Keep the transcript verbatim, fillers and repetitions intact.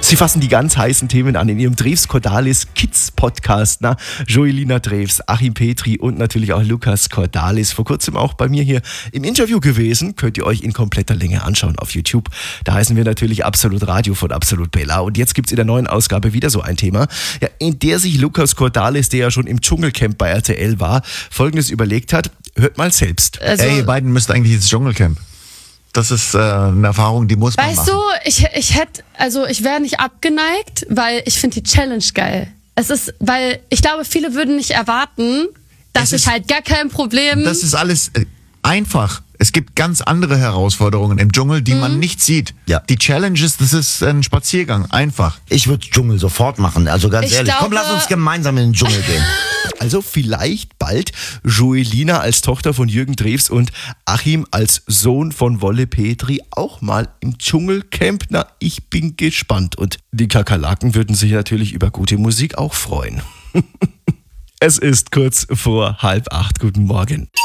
Sie fassen die ganz heißen Themen an in ihrem Drews Cordalis Kids Podcast. Na, Joelina Drews, Achim Petri und natürlich auch Lukas Cordalis. Vor kurzem auch bei mir hier im Interview gewesen. Könnt ihr euch in kompletter Länge anschauen auf YouTube. Da heißen wir natürlich Absolut Radio von Absolut Bella. Und jetzt gibt's in der neuen Ausgabe wieder so ein Thema, ja, in der sich Lukas Cordalis, der ja schon im Dschungelcamp bei R T L war, Folgendes überlegt hat. Hört mal selbst. Also, Ey, ihr beiden müsst eigentlich ins Dschungelcamp. Das ist äh, eine Erfahrung, die muss man weißt machen. Weißt du, ich, ich hätte, also ich wäre nicht abgeneigt, weil ich finde die Challenge geil. Es ist, weil ich glaube, viele würden nicht erwarten, dass Es ich ist- halt gar kein Problem. Das ist alles äh, einfach. Es gibt ganz andere Herausforderungen im Dschungel, die man nicht sieht. Ja. Die Challenges, das ist ein Spaziergang. Einfach. Ich würde Dschungel sofort machen, also ganz Ich ehrlich. Komm, glaube- lass uns gemeinsam in den Dschungel gehen. Also vielleicht bald Joelina als Tochter von Jürgen Drews und Achim als Sohn von Wolle Petri auch mal im Dschungelcamp. Na, ich bin gespannt. Und die Kakerlaken würden sich natürlich über gute Musik auch freuen. Es ist kurz vor halb acht. Guten Morgen.